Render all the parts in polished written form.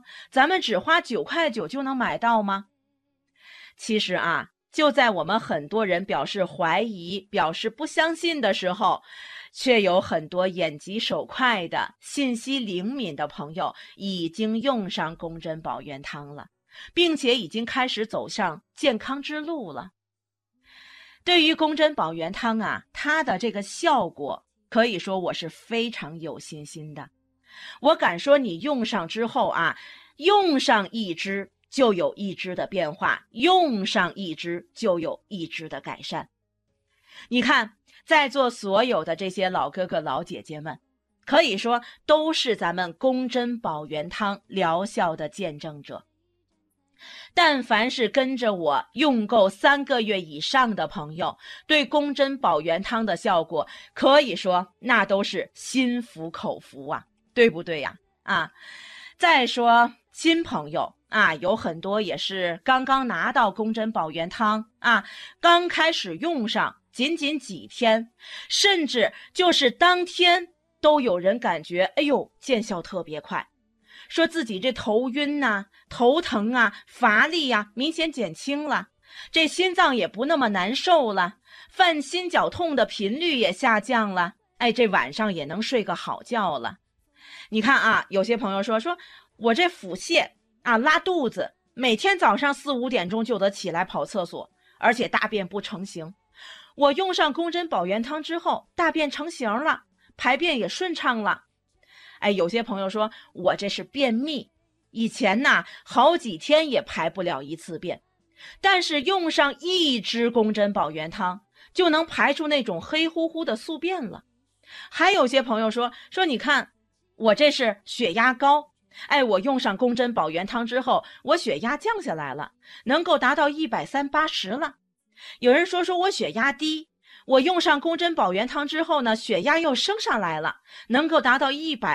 咱们只花9块9就能买到吗？其实啊，就在我们很多人表示怀疑、表示不相信的时候，却有很多眼疾手快的、信息灵敏的朋友已经用上宫珍宝元汤了，并且已经开始走上健康之路了。对于宫珍宝元汤啊，它的这个效果可以说我是非常有信心的。我敢说你用上之后啊，用上一支就有一支的变化，用上一支就有一支的改善。你看，在座所有的这些老哥哥老姐姐们，可以说都是咱们宫珍宝元汤疗效的见证者。但凡是跟着我用够3个月以上的朋友，对宫珍宝元汤的效果，可以说那都是心服口服啊，对不对呀？再说新朋友啊，有很多也是刚刚拿到宫珍宝元汤啊，刚开始用上，仅仅几天，甚至就是当天都有人感觉，哎呦，见效特别快。说自己这头晕啊、头疼啊、乏力啊明显减轻了，这心脏也不那么难受了，犯心绞痛的频率也下降了，这晚上也能睡个好觉了。你看啊，有些朋友说我这腹泻啊、拉肚子，每天早上4、5点钟就得起来跑厕所，而且大便不成形。我用上宫珍宝元汤之后，大便成形了，排便也顺畅了。有些朋友说我这是便秘，以前呢好几天也排不了1次便，但是用上1支宫珍宝元汤就能排出那种黑乎乎的宿便了。还有些朋友说你看我这是血压高，我用上宫珍宝元汤之后，我血压降下来了，能够达到130/80了。有人说我血压低，我用上宫珍宝元汤之后呢，血压又升上来了，能够达到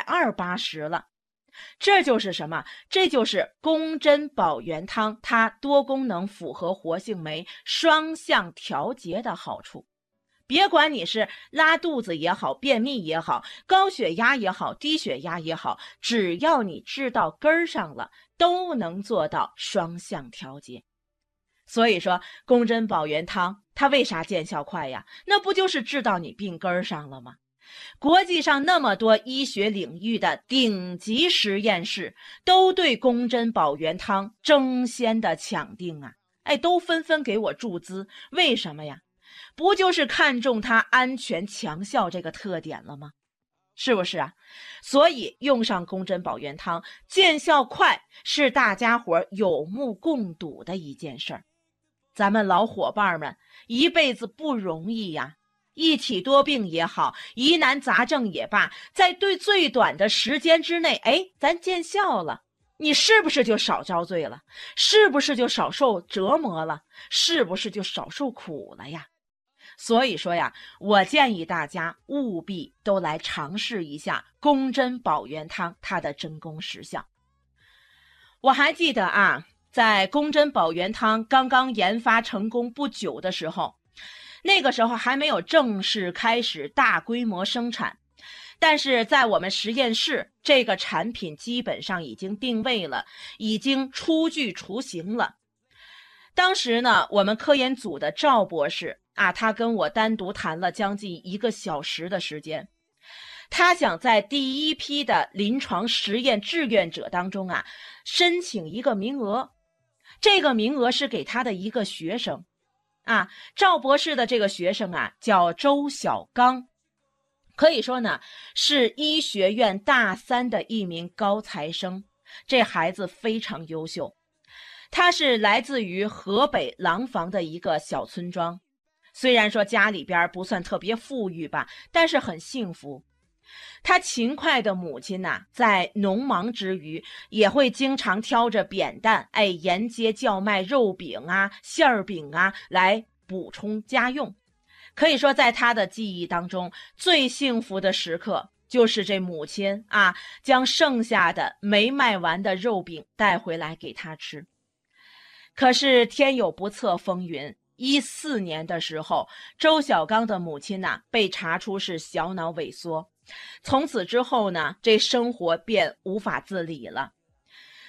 120/80了。这就是什么？这就是宫珍宝元汤它多功能复合活性酶双向调节的好处。别管你是拉肚子也好，便秘也好，高血压也好，低血压也好，只要你治到根儿上了，都能做到双向调节。所以说宫珍宝元汤它为啥见效快呀？那不就是治到你病根儿上了吗？国际上那么多医学领域的顶级实验室都对宫珍宝元汤争先的抢订啊，都纷纷给我注资。为什么呀？不就是看中它安全强效这个特点了吗？是不是啊？所以用上宫珍宝元汤见效快是大家伙有目共睹的一件事儿。咱们老伙伴们一辈子不容易呀，一体多病也好，疑难杂症也罢，在最短的时间之内，咱见效了，你是不是就少遭罪了？是不是就少受折磨了？是不是就少受苦了呀？所以说呀，我建议大家务必都来尝试一下宫珍宝元汤它的真功实效。我还记得啊，在宫珍宝元汤刚刚研发成功不久的时候，那个时候还没有正式开始大规模生产，但是在我们实验室，这个产品基本上已经定位了，已经初具雏形了。当时呢，我们科研组的赵博士啊，他跟我单独谈了将近1个小时的时间。他想在第1批的临床实验志愿者当中啊，申请一个名额。这个名额是给他的一个学生啊，赵博士的这个学生啊，叫周小刚，可以说呢，是医学院大3的一名高材生。这孩子非常优秀。他是来自于河北廊坊的一个小村庄，虽然说家里边不算特别富裕吧，但是很幸福。他勤快的母亲呢，在农忙之余，也会经常挑着扁担，沿街叫卖肉饼啊、馅儿饼啊，来补充家用。可以说，在他的记忆当中，最幸福的时刻就是这母亲啊，将剩下的没卖完的肉饼带回来给他吃。可是天有不测风云，14年的时候，周小刚的母亲呢，被查出是小脑萎缩。从此之后呢，这生活便无法自理了。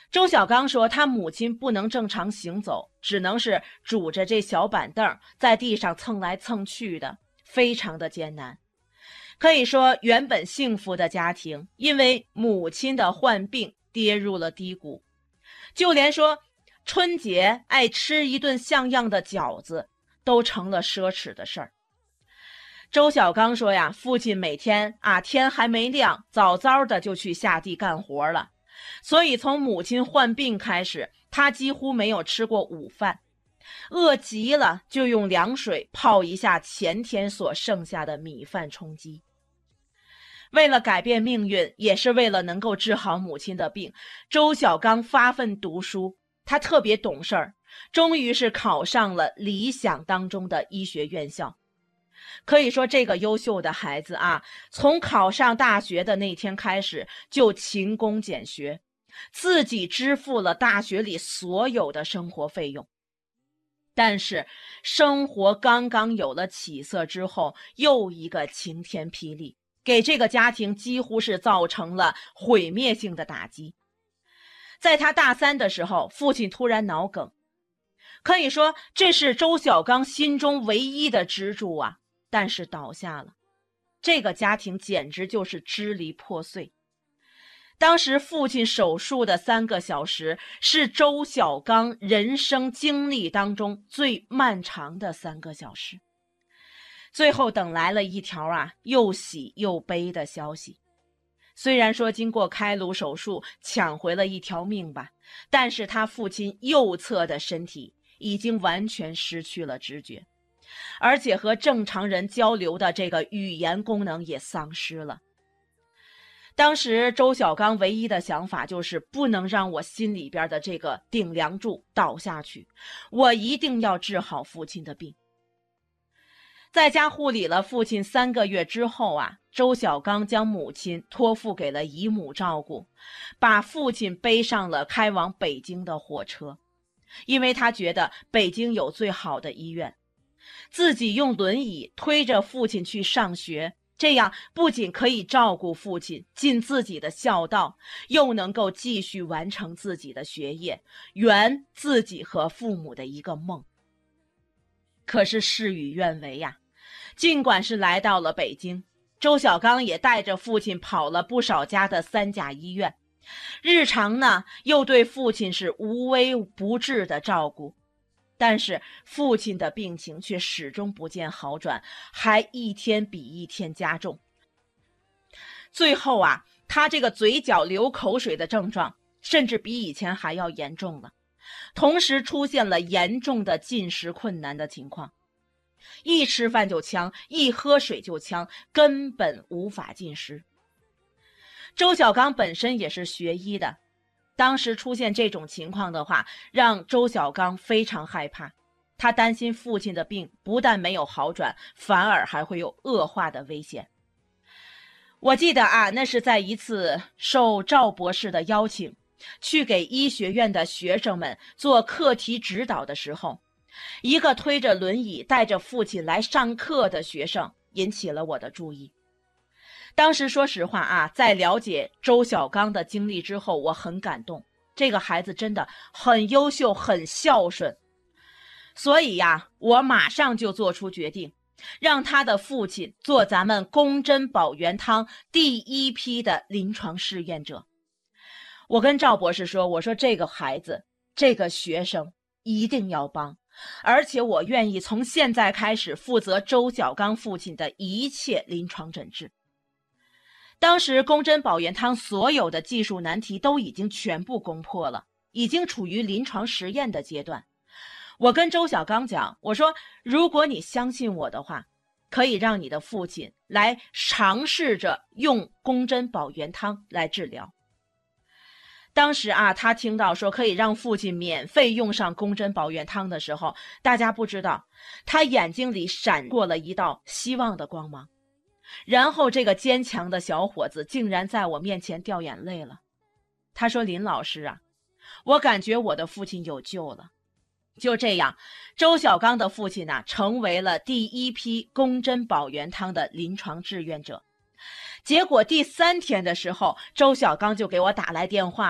周小刚说他母亲不能正常行走，只能是拄着这小板凳在地上蹭来蹭去的，非常的艰难。可以说原本幸福的家庭因为母亲的患病跌入了低谷，就连说春节爱吃一顿像样的饺子都成了奢侈的事儿。周小刚说呀，父亲每天天还没亮，早早的就去下地干活了，所以从母亲患病开始，他几乎没有吃过午饭，饿极了就用凉水泡一下前天所剩下的米饭充饥。为了改变命运，也是为了能够治好母亲的病，周小刚发奋读书，他特别懂事儿，终于是考上了理想当中的医学院校。可以说这个优秀的孩子从考上大学的那天开始就勤工俭学，自己支付了大学里所有的生活费用。但是生活刚刚有了起色之后，又一个晴天霹雳，给这个家庭几乎是造成了毁灭性的打击。在他大3的时候，父亲突然脑梗，可以说这是周小刚心中唯一的支柱但是倒下了，这个家庭简直就是支离破碎。当时父亲手术的3个小时是周小刚人生经历当中最漫长的3个小时。最后等来了一条又喜又悲的消息。虽然说经过开颅手术抢回了一条命吧，但是他父亲右侧的身体已经完全失去了知觉，而且和正常人交流的这个语言功能也丧失了。当时周小刚唯一的想法就是不能让我心里边的这个顶梁柱倒下去，我一定要治好父亲的病。在家护理了父亲3个月之后周小刚将母亲托付给了姨母照顾，把父亲背上了开往北京的火车，因为他觉得北京有最好的医院，自己用轮椅推着父亲去上学，这样不仅可以照顾父亲，尽自己的孝道，又能够继续完成自己的学业，圆自己和父母的一个梦。可是事与愿违尽管是来到了北京，周小刚也带着父亲跑了不少家的3甲医院，日常呢又对父亲是无微不至的照顾，但是父亲的病情却始终不见好转，还一天比一天加重。最后他这个嘴角流口水的症状甚至比以前还要严重了，同时出现了严重的进食困难的情况，一吃饭就呛，一喝水就呛，根本无法进食。周小刚本身也是学医的，当时出现这种情况的话，让周小刚非常害怕，他担心父亲的病不但没有好转，反而还会有恶化的危险。我记得那是在一次受赵博士的邀请，去给医学院的学生们做课题指导的时候，一个推着轮椅带着父亲来上课的学生引起了我的注意。当时说实话在了解周小刚的经历之后，我很感动，这个孩子真的很优秀，很孝顺。所以我马上就做出决定，让他的父亲做咱们龚珍宝元汤第一批的临床试验者。我跟赵博士说，我说这个孩子，这个学生一定要帮，而且我愿意从现在开始负责周小刚父亲的一切临床诊治。当时龚珍宝元汤所有的技术难题都已经全部攻破了，已经处于临床实验的阶段。我跟周小刚讲，我说如果你相信我的话，可以让你的父亲来尝试着用龚珍宝元汤来治疗。当时他听到说可以让父亲免费用上龚珍宝元汤的时候，大家不知道他眼睛里闪过了一道希望的光芒，然后这个坚强的小伙子竟然在我面前掉眼泪了。他说，林老师我感觉我的父亲有救了。就这样，周小刚的父亲成为了第一批龚珍宝元汤的临床志愿者。结果第3天的时候，周小刚就给我打来电话了，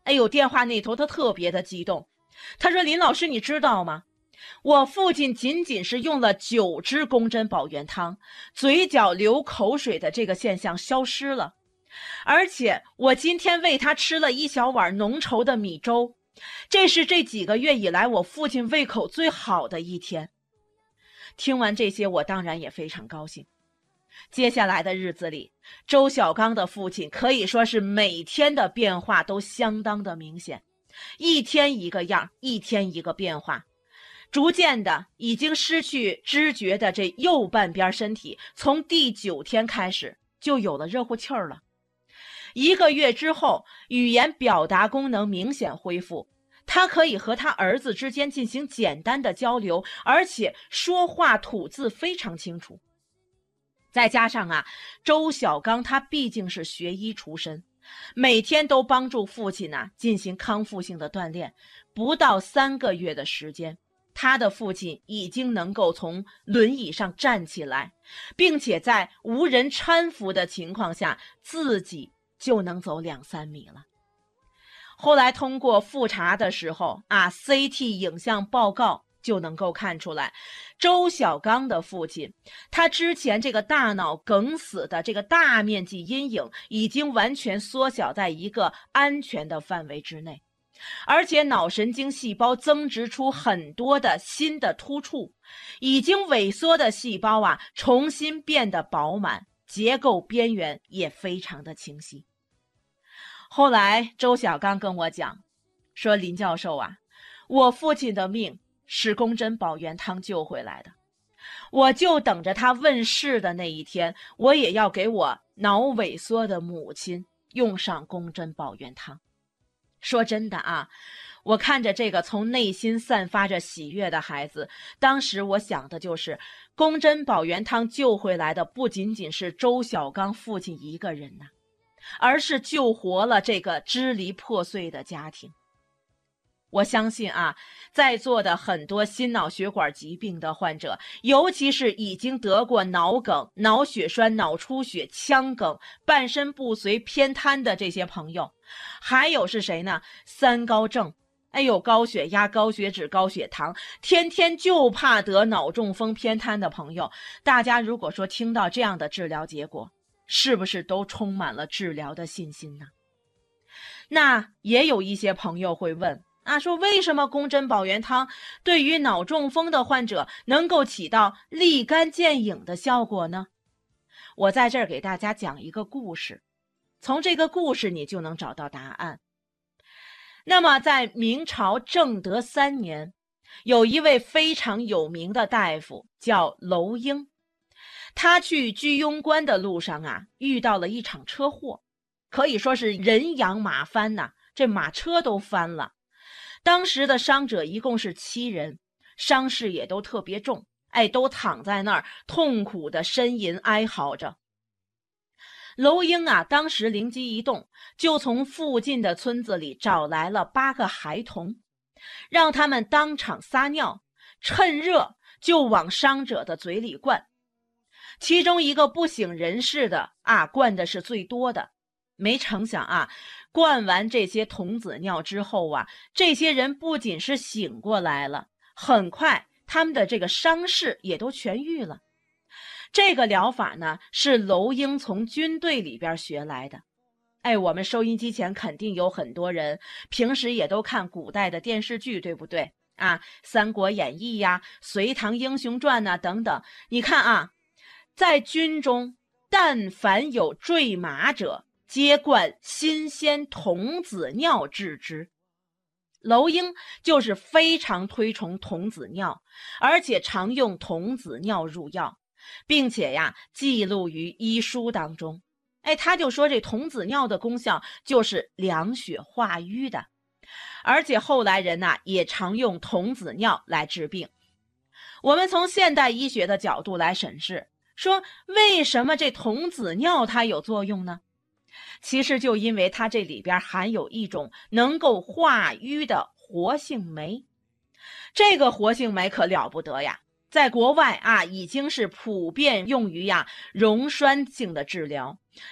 哎呦，电话那头他特别的激动，他说林老师你知道吗？我父亲仅仅是用了9支宫针保元汤，嘴角流口水的这个现象消失了。而且我今天喂他吃了1小碗浓稠的米粥，这是这几个月以来我父亲胃口最好的一天。听完这些，我当然也非常高兴。接下来的日子里，周小刚的父亲可以说是每天的变化都相当的明显，一天一个样，一天一个变化。逐渐的已经失去知觉的这右半边身体，从第9天开始就有了热乎气儿了。1个月之后，语言表达功能明显恢复，他可以和他儿子之间进行简单的交流，而且说话吐字非常清楚。再加上周小刚他毕竟是学医出身，每天都帮助父亲进行康复性的锻炼，不到3个月的时间，他的父亲已经能够从轮椅上站起来，并且在无人搀扶的情况下，自己就能走2-3米了。后来通过复查的时候CT 影像报告就能够看出来，周小刚的父亲，他之前这个大脑梗死的这个大面积阴影已经完全缩小在一个安全的范围之内，而且脑神经细胞增殖出很多的新的突触，已经萎缩的细胞重新变得饱满，结构边缘也非常的清晰。后来周小刚跟我讲说，林教授我父亲的命是宫针保元汤救回来的，我就等着他问世的那一天，我也要给我脑萎缩的母亲用上宫针保元汤。说真的我看着这个从内心散发着喜悦的孩子，当时我想的就是宫针保元汤救回来的不仅仅是周小刚父亲一个人而是救活了这个支离破碎的家庭。我相信在座的很多心脑血管疾病的患者，尤其是已经得过脑梗、脑血栓、脑出血、腔梗、半身不遂、偏瘫的这些朋友，还有是谁呢？3高症，高血压、高血脂、高血糖，天天就怕得脑中风、偏瘫的朋友，大家如果说听到这样的治疗结果，是不是都充满了治疗的信心呢？那也有一些朋友会问说为什么宫针保元汤对于脑中风的患者能够起到立竿见影的效果呢？我在这儿给大家讲一个故事，从这个故事你就能找到答案。那么在明朝正德3年，有一位非常有名的大夫叫娄婴，他去居庸关的路上遇到了一场车祸，可以说是人仰马翻这马车都翻了。当时的伤者一共是7人，伤势也都特别重，都躺在那儿痛苦的呻吟哀嚎着。娄婴当时灵机一动，就从附近的村子里找来了8个孩童，让他们当场撒尿，趁热就往伤者的嘴里灌。其中一个不省人事的灌的是最多的。没成想灌完这些童子尿之后这些人不仅是醒过来了，很快他们的这个伤势也都痊愈了。这个疗法呢，是娄婴从军队里边学来的。我们收音机前肯定有很多人平时也都看古代的电视剧，对不对三国演义隋唐英雄传等等。你看在军中但凡有坠马者，皆灌新鲜童子尿治之。娄婴就是非常推崇童子尿，而且常用童子尿入药，并且记录于医书当中。他就说这童子尿的功效就是凉血化瘀的，而且后来人也常用童子尿来治病。我们从现代医学的角度来审视，说为什么这童子尿它有作用呢？其实就因为它这里边含有一种能够化瘀的活性酶。这个活性酶可了不得在国外已经是普遍用于溶栓性的治疗。